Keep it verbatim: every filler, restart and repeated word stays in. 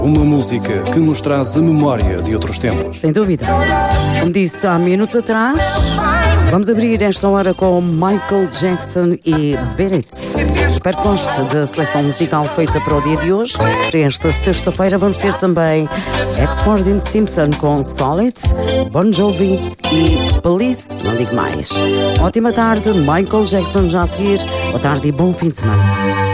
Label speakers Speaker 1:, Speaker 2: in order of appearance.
Speaker 1: Uma música que nos traz a memória de outros tempos.
Speaker 2: Sem dúvida. Como disse há minutos atrás, vamos abrir esta hora com Michael Jackson e Beat It. Espero que goste da seleção musical feita para o dia de hoje. Para esta sexta-feira vamos ter também X-Ford and Simpson com Solid, Bon Jovi e Police, não digo mais. Ótima tarde, Michael Jackson já a seguir. Boa tarde e bom fim de semana.